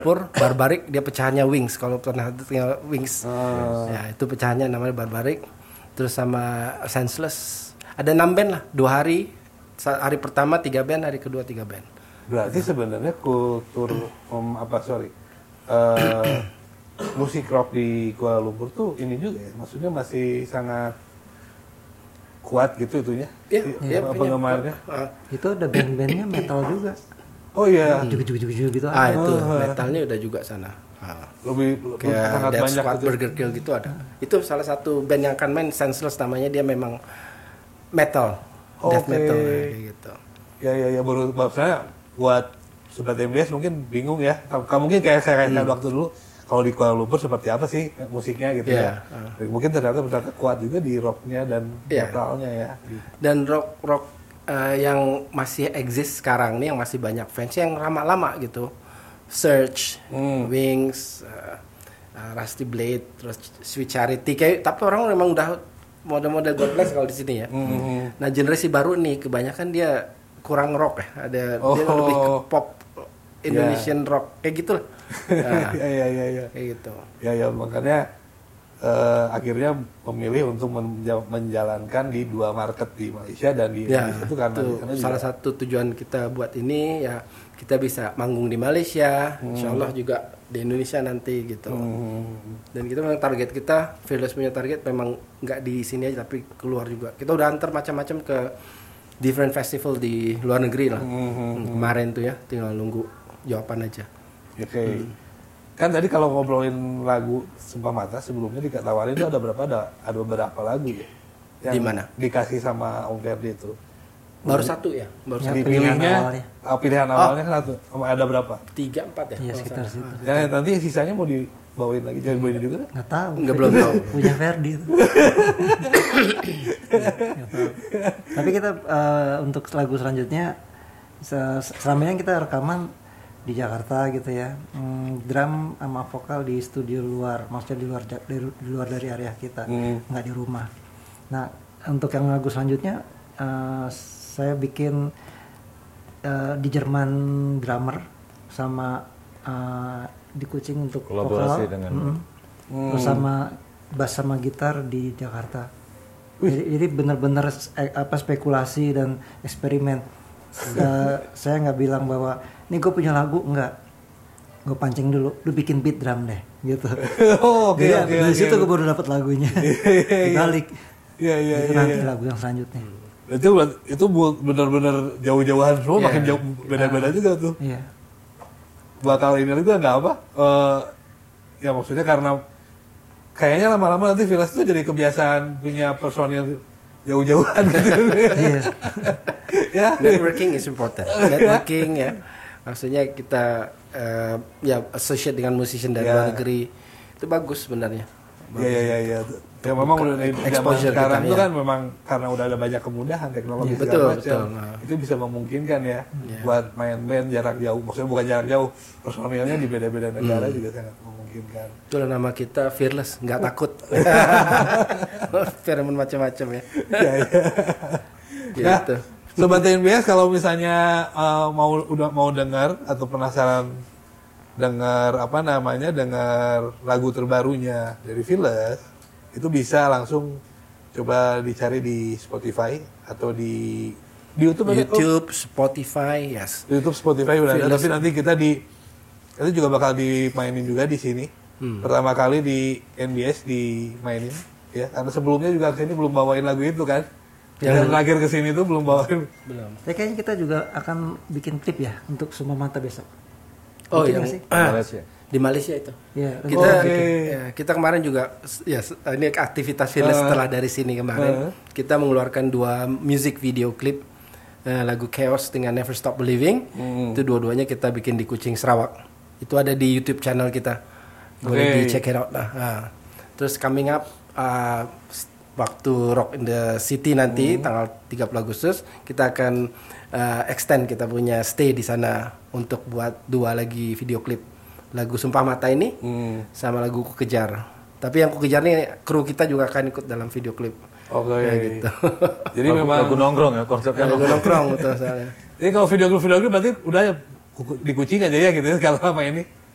Barbaric dia pecahannya Wings, kalau pernah tinggal Wings. Ya, itu pecahannya namanya Barbaric. Terus sama Senseless. Ada 6 band lah, 2 hari. Hari pertama 3 band, hari kedua 3 band. Berarti sebenarnya kultur musik rock di Kuala Lumpur tuh ini juga ya, maksudnya masih sangat kuat gitu itunya. Iya, penggemarnya. Itu ada band-bandnya metal juga. Oh iya. Juga gitu. Itu metalnya udah juga sana. Lebih Kayak sangat Death banyak Squad, gitu. Burger Kill gitu ada. Itu salah satu band yang akan main, Senseless namanya, dia memang metal, death metal kayak gitu. Ya baru saya buat sobat MBS mungkin bingung ya. Kamu mungkin kayak saya waktu dulu kalau di Kuala Lumpur seperti apa sih musiknya gitu ya. Mungkin ternyata kuat juga di rocknya dan metalnya ya. Dan rock yang masih eksis sekarang nih, yang masih banyak fans yang lama-lama gitu. Search, Wings, Rusty Blade, terus Sweet Charity, tapi orang memang udah model-model God Bless kalau di sini ya. Nah, generasi baru nih kebanyakan dia kurang rock ya. Dia lebih ke pop Indonesian rock kayak gitu lah. Nah, kayak gitu. Ya makanya akhirnya memilih untuk menjalankan di 2 market di Malaysia dan di Indonesia itu karena salah satu tujuan kita buat ini ya, kita bisa manggung di Malaysia, insyaallah juga di Indonesia nanti gitu. Dan kita memang target kita, Fearless punya target memang nggak di sini aja tapi keluar juga. Kita udah antar macam-macam ke different festival di luar negeri lah. Kemarin tuh ya, tinggal nunggu jawaban aja. Oke. Kan tadi kalau ngobrolin lagu Sumpah Mata sebelumnya ditawarin itu ada beberapa lagu ya. Yang di mana? Dikasih sama Om Ferdi itu. Baru satu ya? Baru satu. Dipilihnya pilihan awalnya kan satu. Ada berapa? 3, 4 ya? Iya, sekitar situ. Ya, nanti sisanya mau dibawain lagi, jangan bawain juga? Nggak tahu. Belum tahu. Punya Ferdi itu. Tapi kita untuk lagu selanjutnya selama ini kita rekaman di Jakarta gitu ya, drum sama vokal di studio luar, maksudnya di luar dari area kita, nggak di rumah. Nah, untuk yang lagu selanjutnya saya bikin di Jerman drummer sama di Kucing untuk kolaborasi vokal, dengan terus sama bass sama gitar di Jakarta. Jadi benar-benar spekulasi dan eksperimen. Saya nggak bilang bahwa ini gue punya lagu, enggak, gue pancing dulu, lu bikin beat drum deh gitu. Jadi dari situ gue baru dapat lagunya. Dibalik. Itu nanti lagu yang selanjutnya. Itu benar-benar jauh-jauhan semua, makin jauh beda-beda juga tuh. Iya. Bakal ini juga nggak apa? Ya maksudnya karena kayaknya lama-lama nanti Fearless itu jadi kebiasaan punya personil jauh-jauhan gitu. Ya, networking is important. Networking ya, maksudnya kita ya associate dengan musician dari luar negeri itu bagus sebenarnya. Iya. Ya memang udah exposure sekarang itu kita, kan memang karena udah ada banyak kemudahan teknologi segala macam. Itu bisa memungkinkan ya buat main band jarak jauh. Maksudnya bukan jarak jauh, personilnya di beda-beda negara juga sangat memungkinkan. Itulah nama kita Fearless, nggak takut. Fearless macam-macam ya. Nah, Sobat NBS kalau misalnya mau dengar atau penasaran dengar dengar lagu terbarunya dari Fearless, itu bisa langsung coba dicari di Spotify atau di YouTube, Spotify, yes. YouTube, Spotify udah ada, tapi nanti kita itu juga bakal dimainin juga di sini. Pertama kali di NBS dimainin ya, karena sebelumnya juga kesini belum bawain lagu itu kan. Yang terakhir kesini tuh belum bawain. Belum. Tapi kayaknya kita juga akan bikin klip ya untuk Sumpah Mata besok. Oh iya. Malaysia. Di Malaysia itu. Ya, kita kemarin juga ya ini aktivitas Fearless setelah dari sini kemarin. Kita mengeluarkan 2 music video klip lagu Chaos dengan Never Stop Believing. Itu dua-duanya kita bikin di Kucing Sarawak. Itu ada di YouTube channel kita. Boleh di check it out lah. Terus coming up waktu Rock in the City nanti tanggal 30 Agustus kita akan extend kita punya stay di sana untuk buat 2 lagi video klip lagu Sumpah Mata ini sama lagu Ku Kejar. Tapi yang Ku Kejar nih kru kita juga akan ikut dalam video klip. Oke. Gitu. Jadi memang lagu nongkrong ya konsepnya. Lagu nongkrong betul soalnya. Jadi kalau video klip berarti udah ya di Kucing aja ya gitu ya kalau sama ini.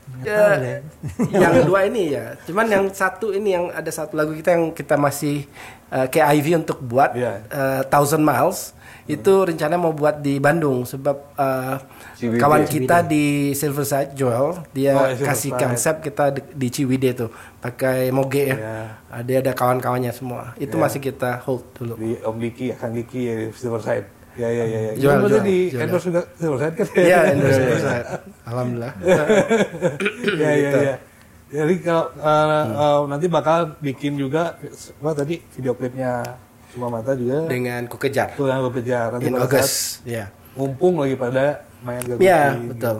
Yang dua ini ya. Cuman yang satu ini yang ada satu lagu kita yang kita masih kayak Ivy untuk buat Thousand Miles. Itu rencananya mau buat di Bandung sebab kawan kita di Silverside Joel dia kasih konsep kita di Ciwidey tuh pakai moge ya. Dia ada kawan-kawannya semua. Itu masih kita hold dulu. Di Om Diki, Kang Diki ya Silverside. Ya. Jual di endorse juga Silverside kan? Iya, endorse Silverside. Alhamdulillah. Ya. Jadi kalau nanti bakal bikin juga tadi video klipnya Sumpah Mata juga dengan Ku Kejar. Nanti In August. Ya. Mumpung lagi pada main gagu. Iya, betul.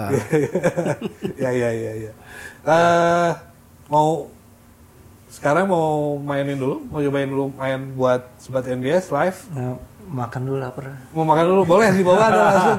Ya. Sekarang mau mainin dulu, mau cobain dulu main buat Sobat NBS live. Makan dulu lapar. Mau makan dulu boleh dibawa ada langsung.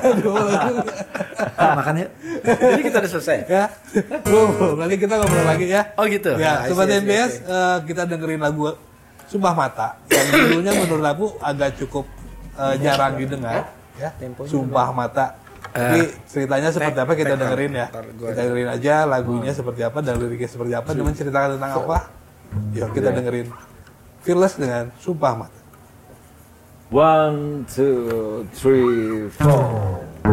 Makan yuk. Jadi kita udah selesai. Ya. Nanti kita ngobrol lagi ya. Oh gitu. Ya, Sobat NBS kita dengerin lagu Sumpah Mata yang judulnya menurut aku agak cukup jarang didengar ya. Sumpah Mata. Tapi ceritanya seperti apa kita dengerin ya. Kita dengerin aja lagunya seperti apa dan liriknya seperti apa dan menceritakan tentang apa. Yuk kita dengerin Fearless dengan Sumpah Mata. 1, 2, 3, 4